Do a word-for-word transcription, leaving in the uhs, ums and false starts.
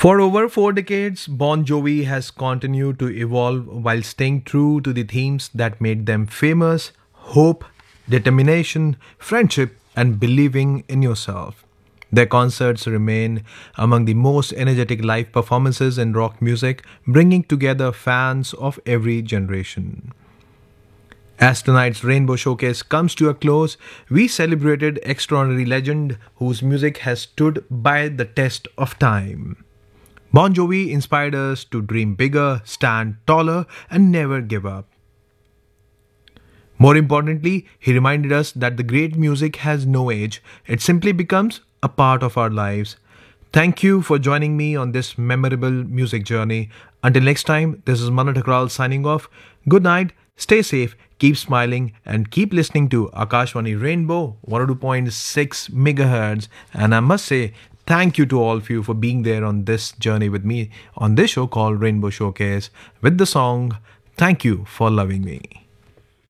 For over four decades, Bon Jovi has continued to evolve while staying true to the themes that made them famous: hope, determination, friendship, and believing in yourself. Their concerts remain among the most energetic live performances in rock music, bringing together fans of every generation. As tonight's Rainbow Showcase comes to a close, we celebrated extraordinary legend whose music has stood by the test of time. Bon Jovi inspired us to dream bigger, stand taller, and never give up. More importantly, he reminded us that the great music has no age, it simply becomes a part of our lives. Thank you for joining me on this memorable music journey. Until next time, this is Manu Thakral signing off. Good night, stay safe, keep smiling, and keep listening to Akashwani Rainbow one oh two point six megahertz. And I must say, thank you to all of you for being there on this journey with me on this show called Rainbow Showcase with the song Thank You for Loving Me.